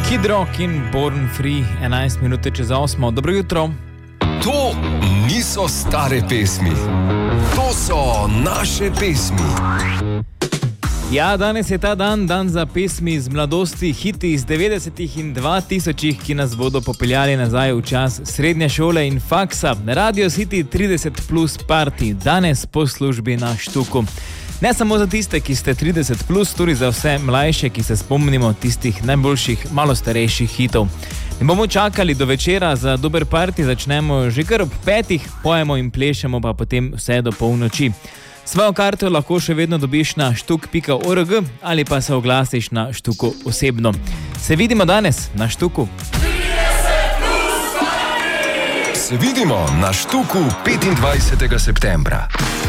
Kid Rock in Born Free, 11 minut čez 8. Dobro jutro. To niso stare pesmi. To so naše pesmi. Ja, danes je ta dan za pesmi iz mladosti, hiti iz 90-ih in 2000-ih, ki nas bodo popeljali nazaj v čas srednje šole in faksa. Radio City 30 plus party, danes po službi na Štuku. Ne samo za tiste, ki ste 30 plus, tudi za vse mlajše, ki se spomnimo tistih najboljših, malo starejših hitov. Ne bomo čakali do večera za dober party, začnemo že kar ob 5, pojemo in plešemo pa potem vse do polnoči. Svojo karto lahko še vedno dobiš na štuk.org ali pa se oglasiš na Štuku osebno. Se vidimo danes na Štuku. Se vidimo na Štuku 25. septembra.